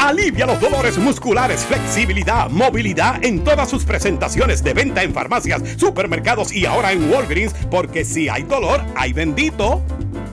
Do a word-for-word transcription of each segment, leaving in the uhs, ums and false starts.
Alivia los dolores musculares, flexibilidad, movilidad en todas sus presentaciones de venta en farmacias, supermercados y ahora en Walgreens, porque si hay dolor, hay bendito.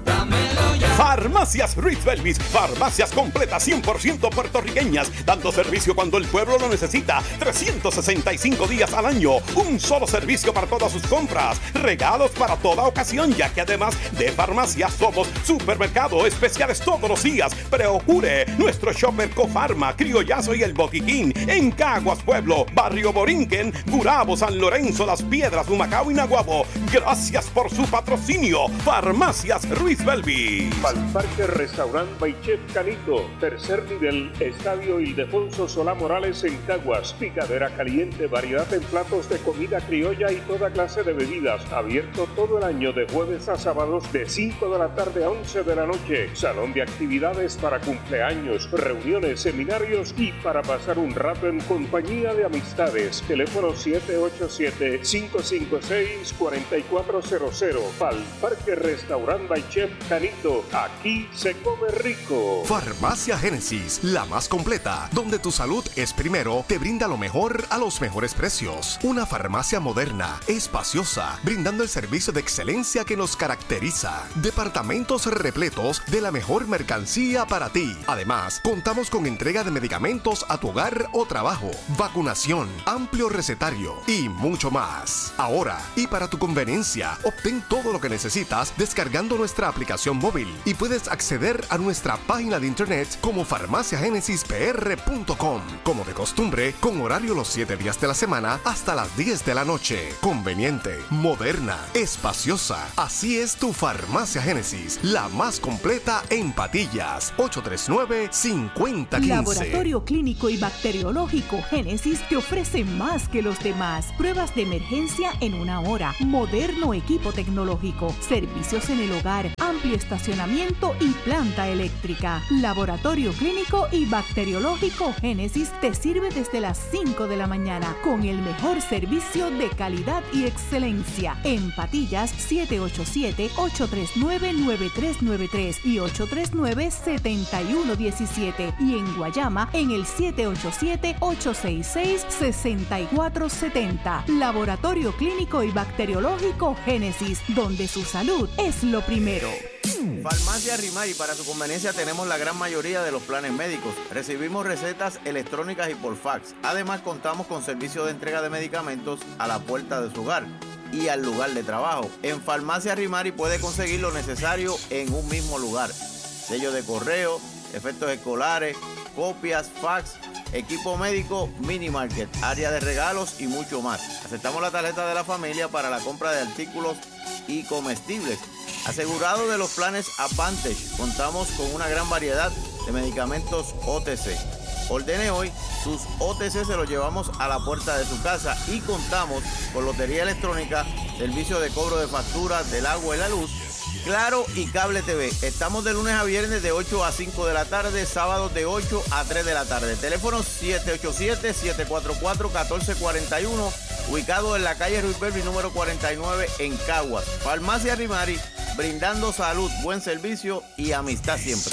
Farmacias Ruiz Belvis, farmacias completas cien por ciento puertorriqueñas, dando servicio cuando el pueblo lo necesita, trescientos sesenta y cinco días al año, un solo servicio para todas sus compras, regalos para toda ocasión, ya que además de farmacias somos supermercado, especiales todos los días. Procure nuestro shopper Cofarma, Criollazo y El Boquiquín, en Caguas Pueblo, Barrio Borinquen, Gurabo, San Lorenzo, Las Piedras, Humacao y Naguabo. Gracias por su patrocinio. Farmacias Ruiz Belvis. Parque Restaurant by Chef Canito, tercer nivel, Estadio Ildefonso Solá Morales en Caguas, picadera caliente, variedad en platos de comida criolla y toda clase de bebidas, abierto todo el año de jueves a sábados de cinco de la tarde a once de la noche, salón de actividades para cumpleaños, reuniones, seminarios y para pasar un rato en compañía de amistades. Teléfono siete ocho siete, cinco cinco seis, cuatro cuatro cero cero. Pal Parque Restaurant by Chef Canito. Aquí se come rico. Farmacia Génesis, la más completa, donde tu salud es primero, te brinda lo mejor a los mejores precios. Una farmacia moderna, espaciosa, brindando el servicio de excelencia que nos caracteriza. Departamentos repletos de la mejor mercancía para ti. Además, contamos con entrega de medicamentos a tu hogar o trabajo, vacunación, amplio recetario y mucho más. Ahora, y para tu conveniencia, obtén todo lo que necesitas descargando nuestra aplicación móvil y puedes acceder a nuestra página de internet como farmacia génesis p r punto com. Como de costumbre, con horario los siete días de la semana hasta las diez de la noche. Conveniente, moderna, espaciosa. Así es tu Farmacia Génesis, la más completa en Patillas. ocho tres nueve, cinco cero uno cinco. Laboratorio Clínico y Bacteriológico Génesis te ofrece más que los demás. Pruebas de emergencia en una hora, moderno equipo tecnológico, servicios en el hogar, amplio estacionamiento y planta eléctrica. Laboratorio Clínico y Bacteriológico Génesis te sirve desde las cinco de la mañana con el mejor servicio de calidad y excelencia. En Patillas, siete ocho siete, ocho tres nueve, nueve tres nueve tres y ocho tres nueve, siete uno uno siete. Y en Guayama, en el siete ocho siete, ocho seis seis, seis cuatro siete cero. Laboratorio Clínico y Bacteriológico Génesis, donde su salud es lo primero. Farmacia Rimari, para su conveniencia tenemos la gran mayoría de los planes médicos. Recibimos recetas electrónicas y por fax. Además contamos con servicio de entrega de medicamentos a la puerta de su hogar y al lugar de trabajo. En Farmacia Rimari puede conseguir lo necesario en un mismo lugar. Sello de correo, efectos escolares, copias, fax, equipo médico, mini market, área de regalos y mucho más. Aceptamos la tarjeta de la familia para la compra de artículos y comestibles. Asegurado de los planes Advantage, contamos con una gran variedad de medicamentos O T C. Ordene hoy, sus O T C se los llevamos a la puerta de su casa y contamos con lotería electrónica, servicio de cobro de facturas del agua y la luz, Claro y Cable T V. Estamos de lunes a viernes de ocho a cinco de la tarde, sábados de ocho a tres de la tarde. Teléfono siete ocho siete, siete cuatro cuatro, uno cuatro cuatro uno, ubicado en la calle Ruiz Belvis número cuarenta y nueve en Caguas. Farmacia Rimari, brindando salud, buen servicio y amistad siempre.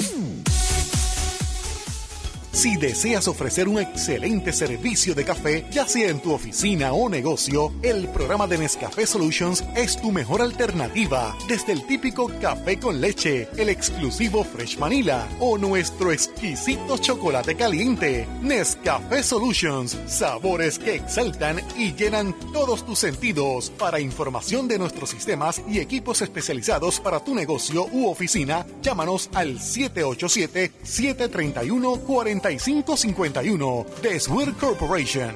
Si deseas ofrecer un excelente servicio de café, ya sea en tu oficina o negocio, el programa de Nescafé Solutions es tu mejor alternativa. Desde el típico café con leche, el exclusivo Fresh Vanilla o nuestro exquisito chocolate caliente. Nescafé Solutions, sabores que exaltan y llenan todos tus sentidos. Para información de nuestros sistemas y equipos especializados para tu negocio u oficina, llámanos al siete ocho siete, siete tres uno, cuatro cinco cinco uno. The Swear Corporation.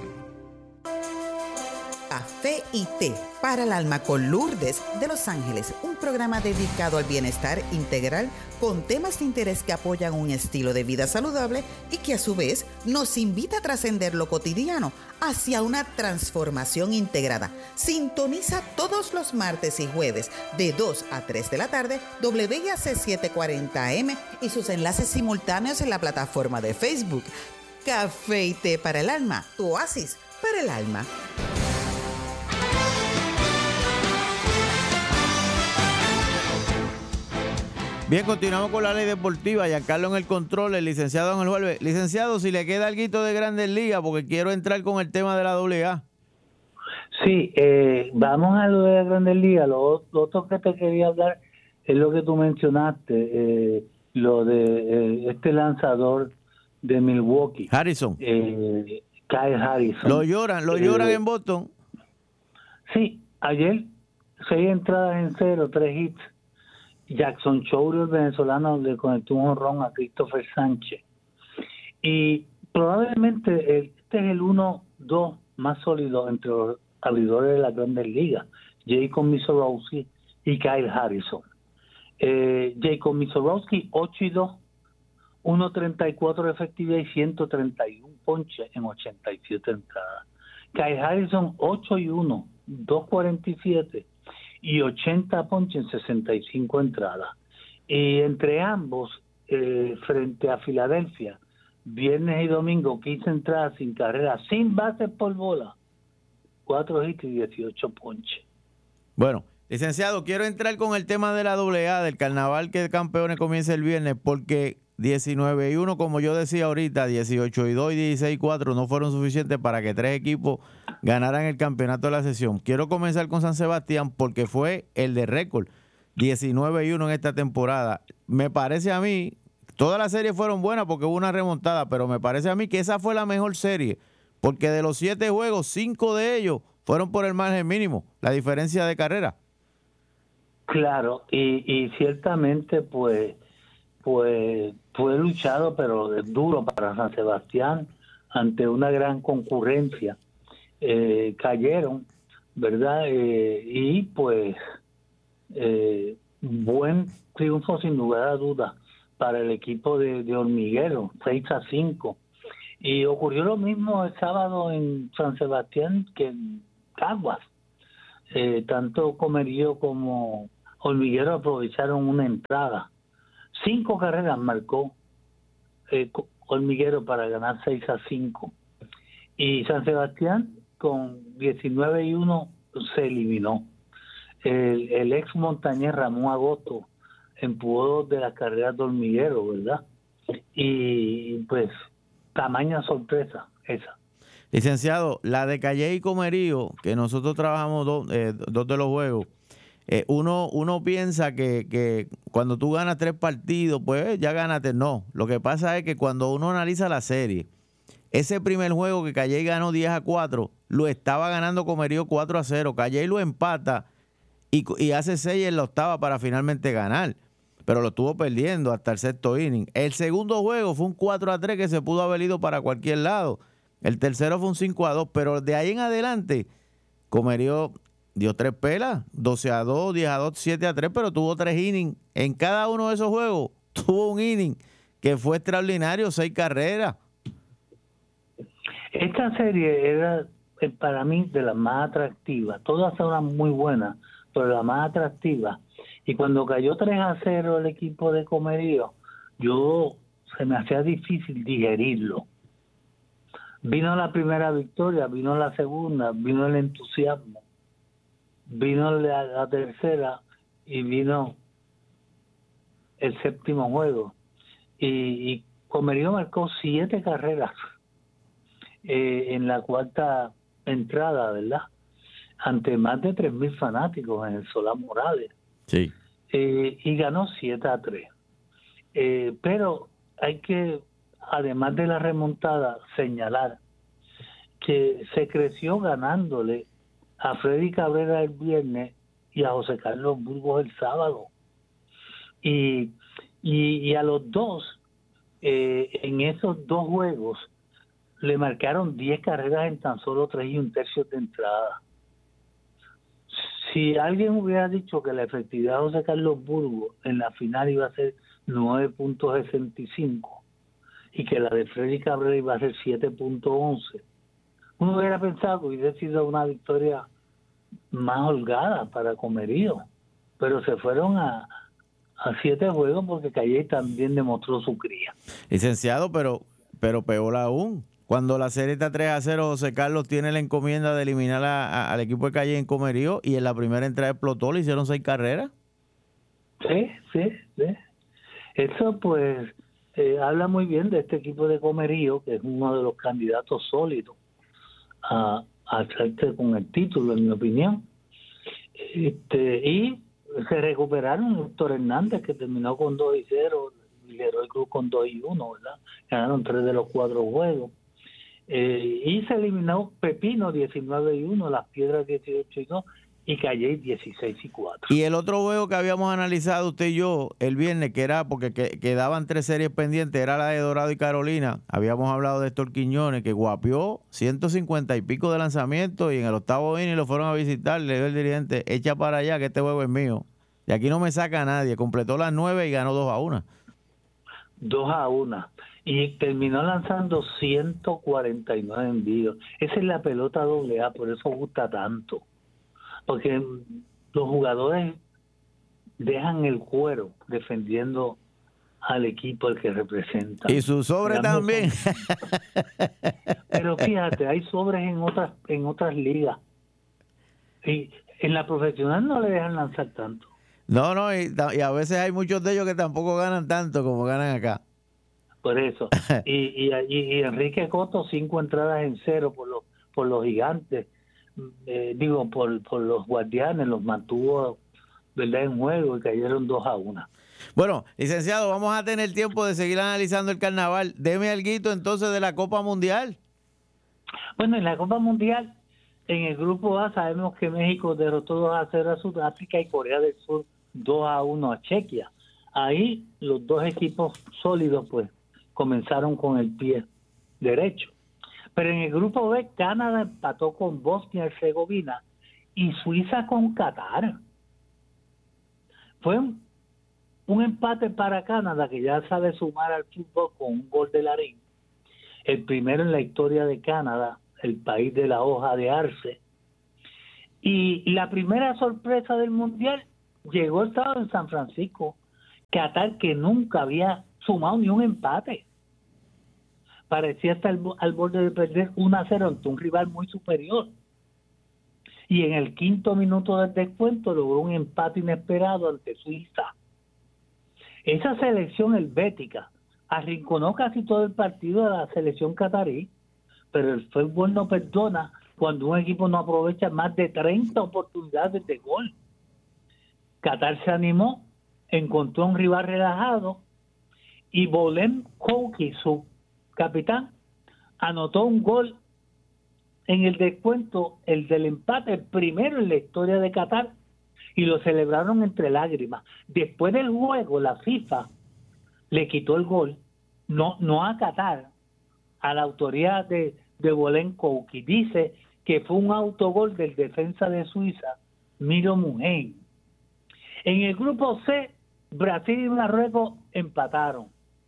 Café y té para el alma con Lourdes de Los Ángeles, un programa dedicado al bienestar integral con temas de interés que apoyan un estilo de vida saludable y que a su vez nos invita a trascender lo cotidiano hacia una transformación integrada. Sintoniza todos los martes y jueves de dos a tres de la tarde W I A C setecientos cuarenta A M y sus enlaces simultáneos en la plataforma de Facebook. Café y té para el alma, tu oasis para el alma. Bien, continuamos con la ley deportiva. Giancarlo en el control, el licenciado Ángel Juárez. Licenciado, si le queda alguito de Grandes Ligas, porque quiero entrar con el tema de la doble A. Sí, eh, vamos a lo de la Grandes Ligas. Lo, lo otro que te quería hablar es lo que tú mencionaste, eh, lo de eh, este lanzador de Milwaukee. Harrison. Eh, Kyle Harrison. Lo lloran, lo lloran eh, en Boston. Sí, ayer seis entradas en cero, tres hits. Jackson Chourio, el venezolano, le conectó un jonrón a Christopher Sánchez. Y probablemente este es el uno dos más sólido entre los abridores de las Grandes Ligas, Jacob Misiorowski y Kyle Harrison. Eh, Jacob Misiorowski, ocho y dos, uno treinta y cuatro de efectividad y ciento treinta y uno ponches en ochenta y siete entradas. Kyle Harrison, ocho y uno, dos cuarenta y siete y ochenta ponches en sesenta y cinco entradas. Y entre ambos, eh, frente a Filadelfia, viernes y domingo, quince entradas sin carrera, sin bases por bola, cuatro hits y dieciocho ponches. Bueno, licenciado, quiero entrar con el tema de la doble A, del carnaval que de campeones comienza el viernes, porque diecinueve y uno, como yo decía ahorita, dieciocho y dos y dieciséis y cuatro no fueron suficientes para que tres equipos ganaran el campeonato de la sesión. Quiero comenzar con San Sebastián porque fue el de récord, diecinueve y uno en esta temporada. Me parece a mí, todas las series fueron buenas porque hubo una remontada, pero me parece a mí que esa fue la mejor serie, porque de los siete juegos, cinco de ellos fueron por el margen mínimo, la diferencia de carrera. Claro, y, y ciertamente pues pues fue luchado, pero es duro para San Sebastián ante una gran concurrencia. Eh, cayeron, ¿verdad? Eh, y pues eh, buen triunfo sin lugar a dudas para el equipo de, de Hormiguero, seis a cinco. Y ocurrió lo mismo el sábado en San Sebastián que en Caguas. Eh, tanto Comerío como Hormiguero aprovecharon una entrada. Cinco carreras marcó eh, Hormiguero para ganar seis a cinco. Y San Sebastián con diecinueve y uno se eliminó. El, el ex montañés Ramón Agosto empujó dos de las carreras de Hormiguero, ¿verdad? Y pues, tamaña sorpresa esa. Licenciado, la de Calle y Comerío, que nosotros trabajamos do, eh, dos de los juegos, eh, uno uno piensa que, que cuando tú ganas tres partidos, pues ya ganaste. No, lo que pasa es que cuando uno analiza la serie, ese primer juego que Calle ganó diez a cuatro, lo estaba ganando Comerío cuatro a cero. Calle lo empata y, y hace seis en la octava para finalmente ganar, pero lo estuvo perdiendo hasta el sexto inning. El segundo juego fue un cuatro a tres que se pudo haber ido para cualquier lado. El tercero fue un cinco a dos, pero de ahí en adelante Comerío dio tres pelas, doce a dos, diez a dos, siete a tres, pero tuvo tres innings. En cada uno de esos juegos tuvo un inning que fue extraordinario, seis carreras. Esta serie era eh, para mí de las más atractivas. Todas eran muy buenas, pero la más atractiva. Y cuando cayó tres a cero el equipo de Comerío, yo se me hacía difícil digerirlo. Vino la primera victoria, vino la segunda, vino el entusiasmo, vino la, la tercera y vino el séptimo juego. Y, y Comerío marcó siete carreras eh, en la cuarta entrada, ¿verdad? Ante más de tres mil fanáticos en el Solá Morales. Sí. Eh, y ganó siete a tres. Eh, pero hay que, además de la remontada, señalar que se creció ganándole a Freddy Cabrera el viernes y a José Carlos Burgos el sábado. Y, y, y a los dos, eh, en esos dos juegos, le marcaron diez carreras en tan solo tres y un tercio de entrada. Si alguien hubiera dicho que la efectividad de José Carlos Burgos en la final iba a ser nueve punto sesenta y cinco y que la de Freddy Cabrera iba a ser siete punto once, uno hubiera pensado que hubiera sido una victoria más holgada para Comerío, pero se fueron a, a siete juegos porque Calle también demostró su cría. Licenciado, pero, pero peor aún, cuando la serie está tres a cero, José Carlos tiene la encomienda de eliminar a, a, al equipo de Calle en Comerío y en la primera entrada explotó, le hicieron seis carreras. Sí, sí, sí. Eso pues eh, habla muy bien de este equipo de Comerío, que es uno de los candidatos sólidos a, a hacerse con el título, en mi opinión. Este, y se recuperaron Héctor Hernández, que terminó con dos y cero, y Leroy Cruz con dos y uno, ¿verdad? Ganaron tres de los cuatro juegos. Eh, y se eliminó Pepino diecinueve y uno, Las Piedras dieciocho y dos, y Calle dieciséis y cuatro. Y el otro juego que habíamos analizado usted y yo el viernes, que era porque que, quedaban tres series pendientes, era la de Dorado y Carolina. Habíamos hablado de Héctor Quiñones, que guapió ciento cincuenta y pico de lanzamiento, y en el octavo inning lo fueron a visitar. Le dio el dirigente: echa para allá que este juego es mío. Y aquí no me saca nadie. Completó las nueve y ganó dos a una. dos a una. Y terminó lanzando ciento cuarenta y nueve envíos. Esa es la pelota doble A, por eso gusta tanto. Porque los jugadores dejan el cuero defendiendo al equipo al que representan. Y su sobre también. Pero fíjate, hay sobres en otras en otras ligas. Y en la profesional no le dejan lanzar tanto. No, no, y, y a veces hay muchos de ellos que tampoco ganan tanto como ganan acá. Por eso. y, y, y, y Enrique Cotto, cinco entradas en cero por los por los Gigantes. Eh, digo, por, por los Guardianes, los mantuvo, ¿verdad?, en juego, y cayeron dos a una. Bueno, licenciado, vamos a tener tiempo de seguir analizando el carnaval. Deme alguito entonces de la Copa Mundial. Bueno, en la Copa Mundial, en el grupo A, sabemos que México derrotó dos a cero a Sudáfrica y Corea del Sur dos a uno a Chequia. Ahí los dos equipos sólidos pues comenzaron con el pie derecho. Pero en el grupo B, Canadá empató con Bosnia y Herzegovina y Suiza con Qatar. Fue un, un empate para Canadá, que ya sabe sumar al fútbol con un gol de Larín. El primero en la historia de Canadá, el país de la hoja de arce. Y la primera sorpresa del Mundial llegó el sábado en San Francisco. Qatar, que nunca había sumado ni un empate. Parecía estar al borde de perder uno a cero ante un rival muy superior. Y en el quinto minuto del descuento logró un empate inesperado ante Suiza. Esa selección helvética arrinconó casi todo el partido de la selección catarí, pero el fútbol no perdona cuando un equipo no aprovecha más de treinta oportunidades de gol. Qatar se animó, encontró un rival relajado, y Volem Kouki, su capitán, anotó un gol en el descuento, el del empate, el primero en la historia de Qatar, y lo celebraron entre lágrimas. Después del juego, la FIFA le quitó el gol, no no a Qatar, a la autoridad de, de Volem Kouki. Dice que fue un autogol del defensa de Suiza, Miro Muheim. En el grupo C, Brasil y Marruecos empataron.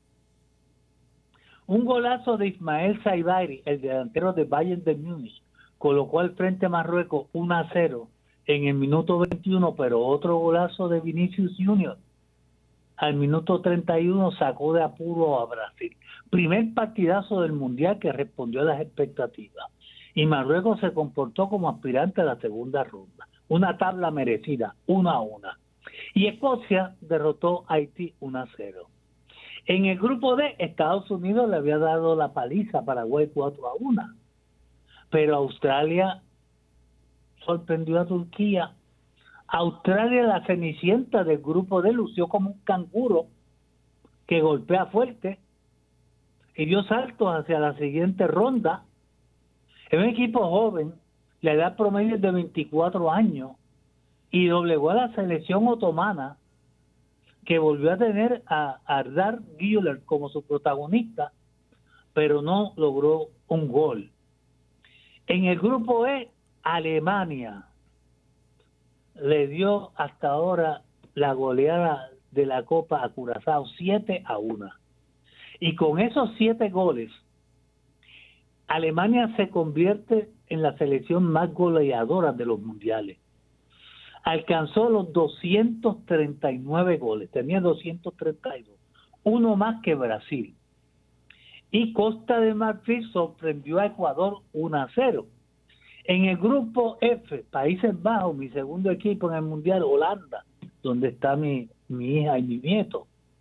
Un golazo de Ismael Saibari, el delantero de Bayern de Múnich, colocó al frente a Marruecos uno a cero en el minuto veintiuno, pero otro golazo de Vinicius Junior al minuto treinta y uno sacó de apuro a Brasil. Primer partidazo del Mundial que respondió a las expectativas. Y Marruecos se comportó como aspirante a la segunda ronda. Una tabla merecida, uno a uno. Y Escocia derrotó a Haití uno a cero. En el grupo D, Estados Unidos le había dado la paliza a Paraguay cuatro a uno. Pero Australia sorprendió a Turquía. Australia, la cenicienta del grupo D, lució como un canguro que golpea fuerte y dio saltos hacia la siguiente ronda. Es un equipo joven, la edad promedio es de veinticuatro años, y doblegó a la selección otomana, que volvió a tener a Ardar Güler como su protagonista, pero no logró un gol. En el grupo E, Alemania le dio hasta ahora la goleada de la Copa a Curazao siete a uno. Y con esos siete goles, Alemania se convierte en la selección más goleadora de los mundiales. Alcanzó los doscientos treinta y nueve goles, tenía doscientos treinta y dos, uno más que Brasil. Y Costa de Marfil sorprendió a Ecuador uno a cero. En el grupo F, Países Bajos, mi segundo equipo en el mundial, Holanda, donde está mi, mi hija y mi nieto,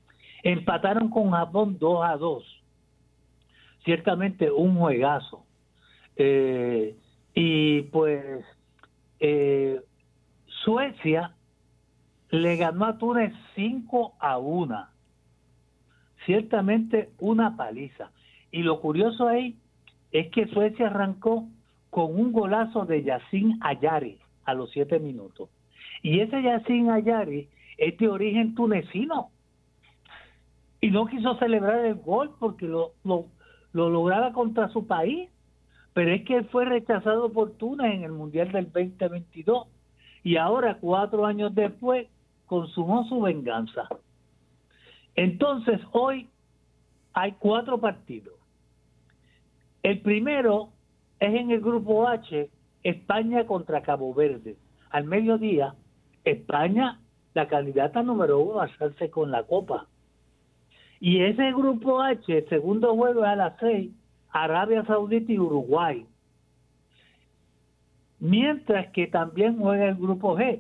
Empataron con Japón dos a dos. Ciertamente un juegazo. Eh, y pues eh, Suecia le ganó a Túnez cinco a uno. Ciertamente una paliza. Y lo curioso ahí es que Suecia arrancó con un golazo de Yacine Ayari a los siete minutos. Y ese Yacine Ayari es de origen tunecino. Y no quiso celebrar el gol porque lo, lo, lo lograba contra su país. Pero es que fue rechazado por Túnez en el Mundial del veinte veintidós. Y ahora, cuatro años después, consumó su venganza. Entonces, hoy hay cuatro partidos. El primero es en el grupo H, España contra Cabo Verde. Al mediodía, España, la candidata número uno a hacerse con la Copa. Y ese grupo H, el segundo juego es a las seis, Arabia Saudita y Uruguay. Mientras que también juega el grupo G.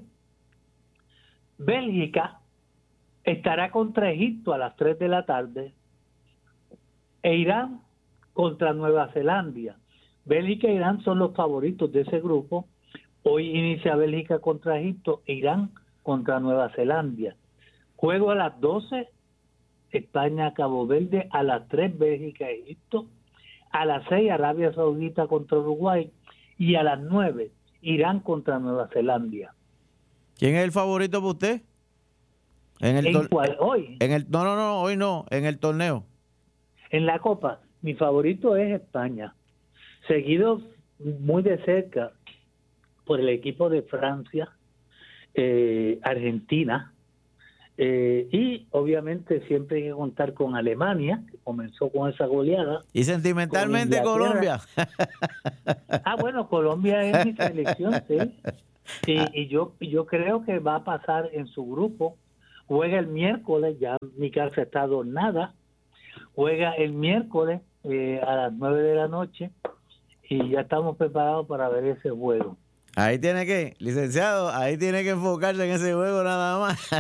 Bélgica estará contra Egipto a las tres de la tarde e Irán contra Nueva Zelanda. Bélgica e Irán son los favoritos de ese grupo. Hoy inicia Bélgica contra Egipto e Irán contra Nueva Zelanda. Juego a las doce, España, Cabo Verde, a las tres, Bélgica, Egipto, a las seis, Arabia Saudita contra Uruguay y a las nueve, Irán contra Nueva Zelanda. ¿Quién es el favorito para usted? En el ¿En tor- cuál? Hoy. En el, no, no, no, hoy no, en el torneo. En la Copa, mi favorito es España, seguido muy de cerca por el equipo de Francia, eh, Argentina, eh, y obviamente siempre hay que contar con Alemania, que comenzó con esa goleada. Y sentimentalmente Colombia. Ah, bueno, Colombia es mi selección, sí. Y, y yo, yo creo que va a pasar en su grupo. Juega el miércoles, ya mi casa está adornada. Juega el miércoles eh, a las nueve de la noche y ya estamos preparados para ver ese juego. Ahí tiene que, licenciado, ahí tiene que enfocarse en ese juego nada más.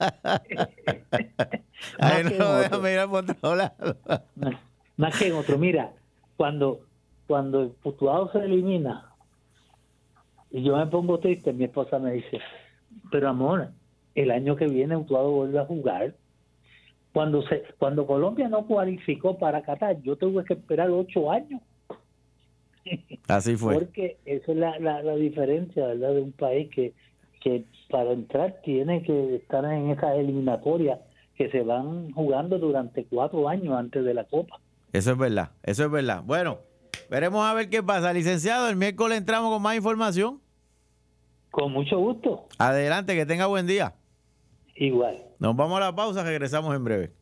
Ahí no lo deja mirar por otro lado. Más, más que en otro. Mira, cuando, cuando el Utuado se elimina y yo me pongo triste, mi esposa me dice, pero amor, el año que viene Utuado vuelve a jugar. Cuando se cuando Colombia no cualificó para Qatar, yo tuve que esperar ocho años. Así fue. Porque esa es la, la, la diferencia, ¿verdad? De un país que, que para entrar tiene que estar en esas eliminatorias que se van jugando durante cuatro años antes de la Copa. Eso es verdad, eso es verdad. Bueno, veremos a ver qué pasa. Licenciado, el miércoles entramos con más información. Con mucho gusto. Adelante, que tenga buen día. Igual. Nos vamos a la pausa, regresamos en breve.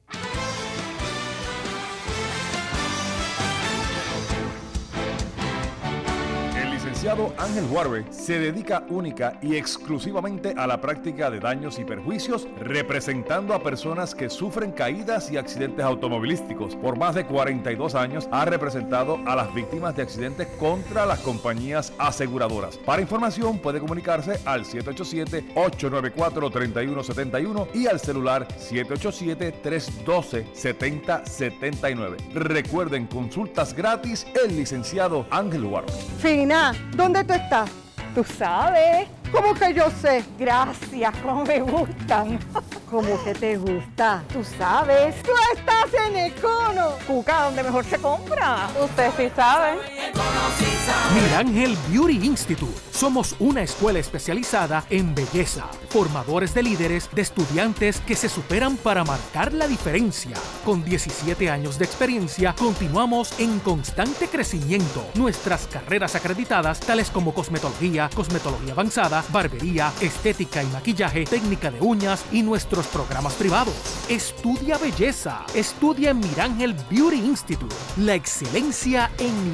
El licenciado Ángel Huarbe se dedica única y exclusivamente a la práctica de daños y perjuicios, representando a personas que sufren caídas y accidentes automovilísticos. Por más de cuarenta y dos años ha representado a las víctimas de accidentes contra las compañías aseguradoras. Para información puede comunicarse al siete ocho siete, ocho nueve cuatro, tres uno siete uno y al celular siete ocho siete, tres uno dos, siete cero siete nueve. Recuerden, consultas gratis, el licenciado Ángel Huarbe. Fina, ¿dónde tú estás? Tú sabes. ¿Cómo que yo sé? Gracias, cómo me gustan. ¿Cómo que te gusta? Tú sabes. Tú estás en Econo. Cuca, ¿dónde mejor se compra? Usted sí sabe. Mirángel Beauty Institute. Somos una escuela especializada en belleza, formadores de líderes, de estudiantes que se superan para marcar la diferencia. Con diecisiete años de experiencia, continuamos en constante crecimiento. Nuestras carreras acreditadas, tales como cosmetología, cosmetología avanzada, barbería, estética y maquillaje, técnica de uñas y nuestros programas privados. Estudia belleza. Estudia en Mirángel Beauty Institute. La excelencia en la belleza.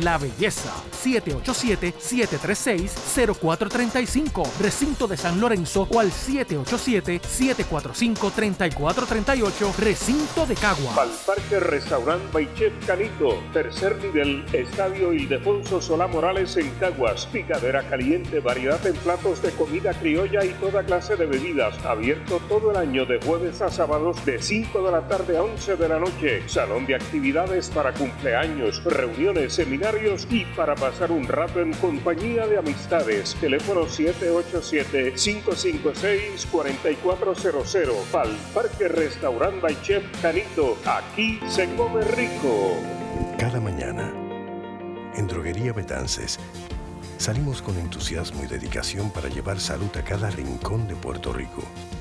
Belleza. siete ocho siete, siete tres seis, cero cuatro tres cinco. Recinto de San Lorenzo o al siete ocho siete, siete cuatro cinco, tres cuatro tres ocho. Recinto de Caguas. Palparque Restaurant by Chef Canito. Tercer nivel, Estadio Ildefonso Solá Morales en Caguas. Picadera caliente, variedad en platos de comida criolla y toda clase de bebidas. Abierto todo el año de jueves a sábados de cinco de la tarde a once de la noche. Salón de actividades para cumpleaños, reuniones, seminarios y para pasar un rato en compañía de amistades. Teléfono siete ocho siete, cinco cinco seis, cuatro cuatro cero cero. Palparque Restaurant by Chef Canito. Aquí se come rico. Cada mañana, en Droguería Betances, salimos con entusiasmo y dedicación para llevar salud a cada rincón de Puerto Rico.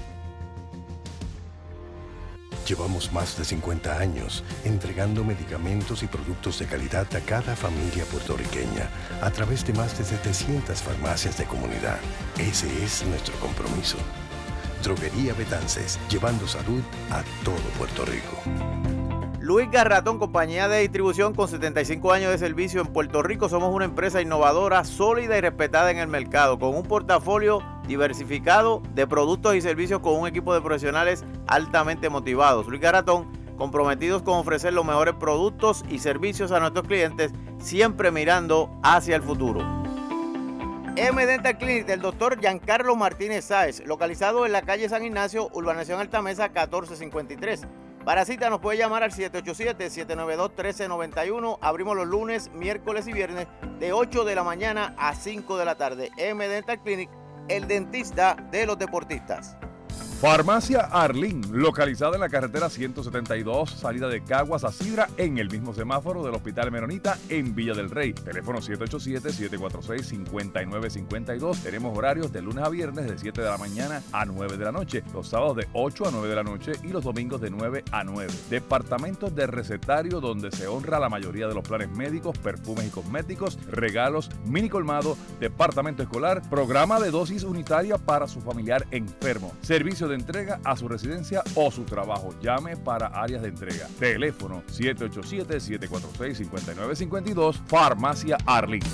Llevamos más de cincuenta años entregando medicamentos y productos de calidad a cada familia puertorriqueña a través de más de setecientas farmacias de comunidad. Ese es nuestro compromiso. Droguería Betances, llevando salud a todo Puerto Rico. Luis Garratón, compañía de distribución con setenta y cinco años de servicio en Puerto Rico. Somos una empresa innovadora, sólida y respetada en el mercado, con un portafolio diversificado de productos y servicios con un equipo de profesionales altamente motivados. Luis Garratón, comprometidos con ofrecer los mejores productos y servicios a nuestros clientes, siempre mirando hacia el futuro. M Dental Clinic del doctor Giancarlo Martínez Sáez, localizado en la calle San Ignacio, urbanización Altamesa catorce cincuenta y tres. Para cita nos puede llamar al siete ocho siete, siete nueve dos, uno tres nueve uno. Abrimos los lunes, miércoles y viernes de ocho de la mañana a cinco de la tarde. M Dental Clinic, el dentista de los deportistas. Farmacia Arlín, localizada en la carretera ciento setenta y dos, salida de Caguas a Sidra, en el mismo semáforo del Hospital Menonita en Villa del Rey. Teléfono siete ocho siete, siete cuatro seis, cinco nueve cinco dos. Tenemos horarios de lunes a viernes de siete de la mañana a nueve de la noche, los sábados de ocho a nueve de la noche y los domingos de nueve a nueve. Departamentos de recetario donde se honra la mayoría de los planes médicos, perfumes y cosméticos, regalos, mini colmado, departamento escolar, programa de dosis unitaria para su familiar enfermo, servicio de entrega a su residencia o su trabajo. Llame para áreas de entrega. Teléfono siete ocho siete, siete cuatro seis, cinco nueve cinco dos. Farmacia Arlín.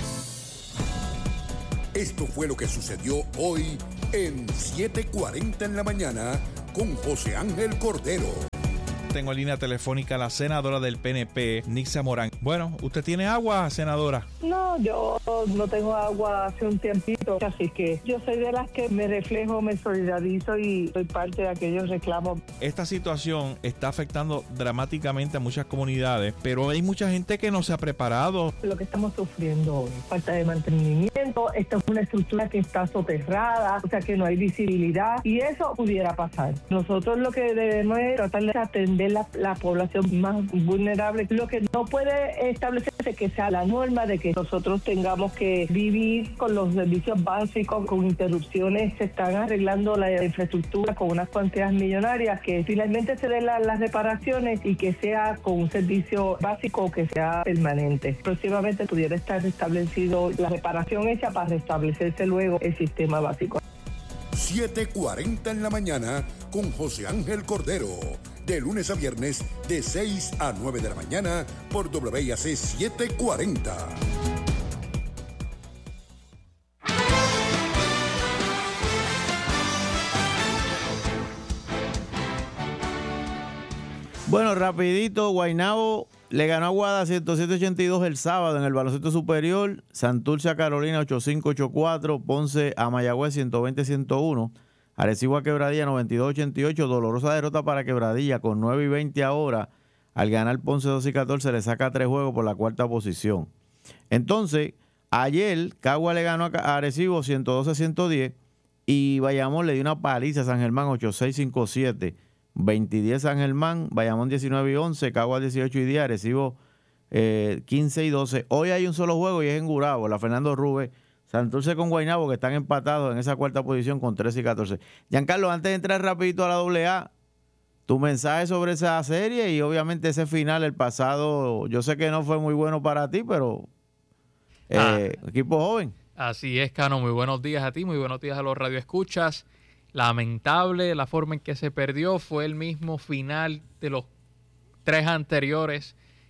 Esto fue lo que sucedió hoy en siete cuarenta en la mañana con José Ángel Cordero. Tengo en línea telefónica a la senadora del P N P, Nixia Morán. Bueno, ¿usted tiene agua, senadora? No, yo no tengo agua hace un tiempito, así que yo soy de las que me reflejo, me solidarizo y soy parte de aquellos reclamos. Esta situación está afectando dramáticamente a muchas comunidades, pero hay mucha gente que no se ha preparado. Lo que estamos sufriendo hoy, falta de mantenimiento, esta es una estructura que está soterrada, o sea que no hay visibilidad y eso pudiera pasar. Nosotros lo que debemos es tratar de atender La, la población más vulnerable. Lo que no puede establecerse que sea la norma de que nosotros tengamos que vivir con los servicios básicos, con interrupciones, se están arreglando la infraestructura con unas cantidades millonarias, que finalmente se den la, las reparaciones y que sea con un servicio básico que sea permanente. Próximamente pudiera estar restablecido la reparación hecha para restablecerse luego el sistema básico. siete cuarenta en la mañana con José Ángel Cordero. De lunes a viernes, de seis a nueve de la mañana, por W I A C setecientos cuarenta. Bueno, rapidito, Guaynabo le ganó a Aguada ciento siete a ochenta y dos el sábado en el baloncesto superior. Santurce a Carolina ochenta y cinco a ochenta y cuatro. Ponce a Mayagüez ciento veinte a ciento uno. Arecibo a Quebradilla noventa y dos a ochenta y ocho. Dolorosa derrota para Quebradilla con nueve y veinte ahora. Al ganar Ponce doce y catorce le saca tres juegos por la cuarta posición. Entonces, ayer Cagua le ganó a Arecibo ciento doce a ciento diez y Bayamón le dio una paliza a San Germán ochenta y seis a cincuenta y siete. veinte y diez San Germán, Bayamón diecinueve y once, Cagua dieciocho y diez, Arecibo eh, quince y doce. Hoy hay un solo juego y es en Gurabo, la Fernando Rubén. Santurce con Guaynabo, que están empatados en esa cuarta posición con trece y catorce. Giancarlo, antes de entrar rapidito a la doble A, tu mensaje sobre esa serie y obviamente ese final, el pasado, yo sé que no fue muy bueno para ti, pero eh, ah, equipo joven. Así es, Cano, muy buenos días a ti, muy buenos días a los radioescuchas. Lamentable la forma en que se perdió, fue el mismo final de los tres anteriores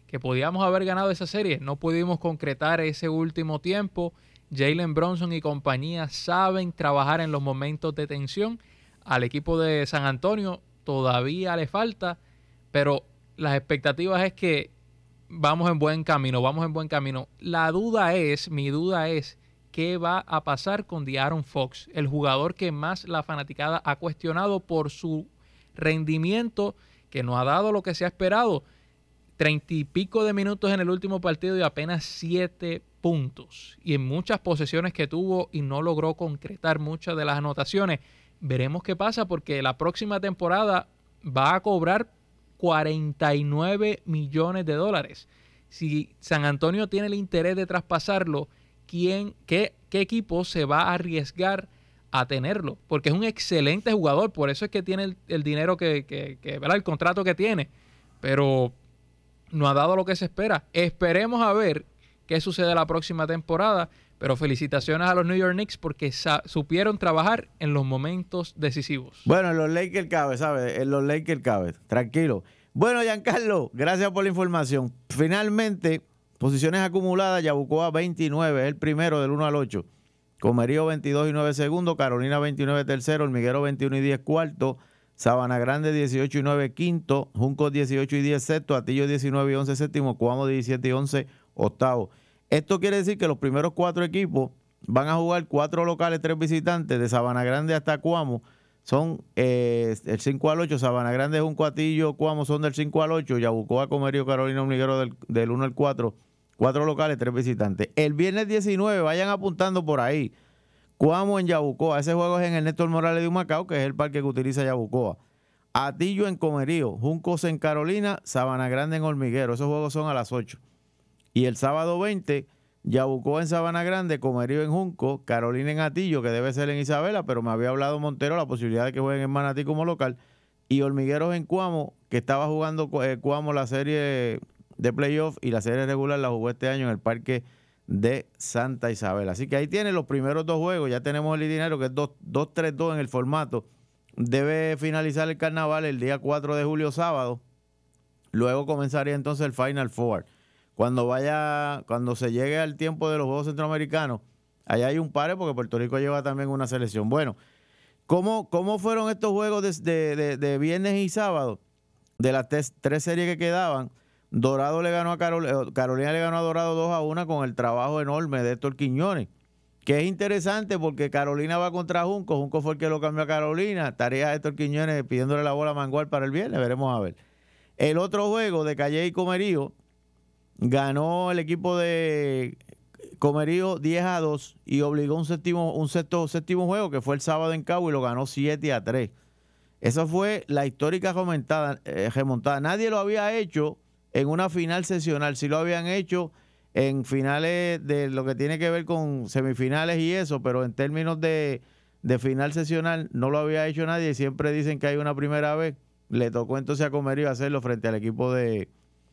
que podíamos haber ganado esa serie. No pudimos concretar ese último tiempo. Jalen Brunson y compañía saben trabajar en los momentos de tensión. Al equipo de San Antonio todavía le falta, pero las expectativas es que vamos en buen camino, vamos en buen camino. La duda es, mi duda es, ¿qué va a pasar con De'Aaron Fox? El jugador que más la fanaticada ha cuestionado por su rendimiento, que no ha dado lo que se ha esperado. Treinta y pico de minutos en el último partido y apenas siete puntos. Y en muchas posesiones que tuvo y no logró concretar muchas de las anotaciones. Veremos qué pasa porque la próxima temporada va a cobrar cuarenta y nueve millones de dólares. Si San Antonio tiene el interés de traspasarlo, ¿quién, qué, qué equipo se va a arriesgar a tenerlo? Porque es un excelente jugador, por eso es que tiene el, el dinero que, que, que ¿verdad? El contrato que tiene. Pero no ha dado lo que se espera. Esperemos a ver qué sucede la próxima temporada, pero felicitaciones a los New York Knicks porque supieron trabajar en los momentos decisivos. Bueno, en los Lakers cabe, ¿sabes? En los Lakers cabe, tranquilo. Bueno, Giancarlo, gracias por la información. Finalmente, posiciones acumuladas, Yabucoa veintinueve, es el primero del uno al ocho. Comerío veintidós y nueve segundos, Carolina veintinueve tercero, Hormiguero veintiuno y diez cuarto, Sabana Grande dieciocho y nueve quinto, Juncos dieciocho y diez sexto, Atillo diecinueve y once séptimo, Coamo diecisiete y once octavo. Esto quiere decir que los primeros cuatro equipos van a jugar cuatro locales, tres visitantes, de Sabana Grande hasta Coamo. Son eh, el cinco al ocho, Sabana Grande, Junco, Atillo, Coamo son del cinco al ocho, Yabucoa, Comerío, Carolina, Hormiguero del, del uno al cuatro, cuatro locales, tres visitantes. El viernes diecinueve, vayan apuntando por ahí, Coamo en Yabucoa, ese juego es en el Néstor Morales de Humacao, que es el parque que utiliza Yabucoa. Atillo en Comerío, Juncos en Carolina, Sabana Grande en Hormiguero, esos juegos son a las ocho. Y el sábado veinte, Yabucoa en Sabana Grande, Comerío en Junco, Carolina en Atillo, que debe ser en Isabela, pero me había hablado Montero la posibilidad de que jueguen en Manatí como local, y Hormigueros en Coamo, que estaba jugando eh, Coamo la serie de playoff y la serie regular la jugó este año en el parque de Santa Isabel. Así que ahí tienen los primeros dos juegos, ya tenemos el itinerario que es dos tres dos en el formato. Debe finalizar el carnaval el día cuatro de julio, sábado. Luego comenzaría entonces el Final Four. Cuando vaya, cuando se llegue al tiempo de los Juegos Centroamericanos, allá hay un pare porque Puerto Rico lleva también una selección. Bueno, ¿cómo, cómo fueron estos juegos de, de, de, de viernes y sábado? De las tres, tres series que quedaban, Dorado le ganó a Carolina, Carolina le ganó a Dorado dos a uno con el trabajo enorme de Héctor Quiñones, que es interesante porque Carolina va contra Junco, Junco fue el que lo cambió a Carolina, tarea de Héctor Quiñones pidiéndole la bola a Mangual para el viernes, veremos a ver. El otro juego de Calle y Comerío, ganó el equipo de Comerío diez a dos y obligó un séptimo, un sexto, séptimo juego que fue el sábado en Cabo y lo ganó siete a tres. Esa fue la histórica remontada, eh, remontada. Nadie lo había hecho en una final sesional. Sí lo habían hecho en finales de lo que tiene que ver con semifinales y eso, pero en términos de, de final sesional no lo había hecho nadie y siempre dicen que hay una primera vez. Le tocó entonces a Comerío hacerlo frente al equipo de,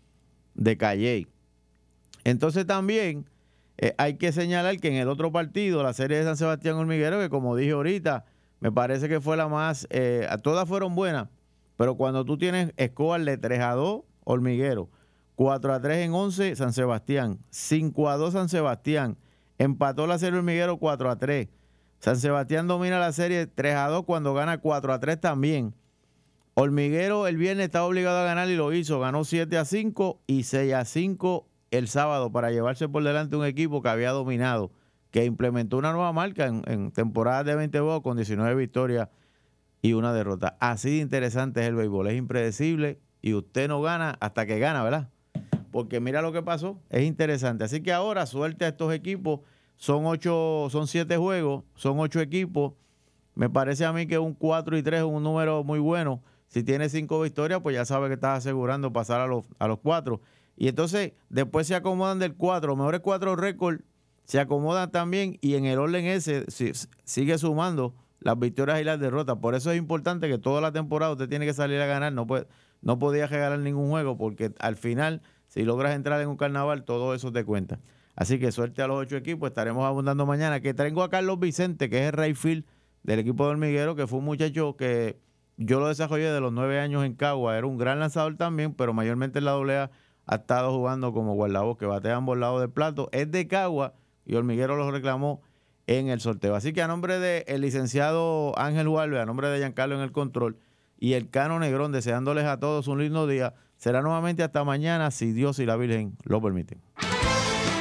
de Calley. Entonces también eh, hay que señalar que en el otro partido, la serie de San Sebastián Hormiguero, que como dije ahorita, me parece que fue la más, eh, todas fueron buenas, pero cuando tú tienes score de tres a dos, Hormiguero, cuatro a tres en once, San Sebastián, cinco a dos San Sebastián, empató la serie Hormiguero cuatro a tres, San Sebastián domina la serie tres a dos cuando gana cuatro a tres también. Hormiguero el viernes estaba obligado a ganar y lo hizo, ganó siete a cinco y seis a cinco el sábado para llevarse por delante un equipo que había dominado, que implementó una nueva marca en, en temporadas de veinte juegos con diecinueve victorias y una derrota. Así de interesante es el béisbol, es impredecible y usted no gana hasta que gana, ¿verdad? Porque mira lo que pasó, es interesante. Así que ahora suerte a estos equipos, son ocho, son siete juegos, son ocho equipos. Me parece a mí que un cuatro y tres es un número muy bueno. Si tienes cinco victorias, pues ya sabes que estás asegurando pasar a los, a los cuatro. Y entonces después se acomodan del cuatro, los mejores cuatro récords se acomodan también y en el orden ese si, sigue sumando las victorias y las derrotas. Por eso es importante que toda la temporada usted tiene que salir a ganar. No, puede, no podía regalar ningún juego porque al final, si logras entrar en un carnaval, todo eso te cuenta. Así que suerte a los ocho equipos. Estaremos abundando mañana. Que traigo a Carlos Vicente, que es el right field del equipo de Hormiguero, que fue un muchacho que yo lo desarrollé de los nueve años en Cagua. Era un gran lanzador también, pero mayormente en la doble A ha estado jugando como guardabosque, que batea a ambos lados del plato. Es de Cagua y Hormiguero lo reclamó en el sorteo. Así que a nombre del licenciado Ángel Huarbe, a nombre de Giancarlo en el control y el Cano Negrón, deseándoles a todos un lindo día. Será nuevamente hasta mañana, si Dios y la Virgen lo permiten.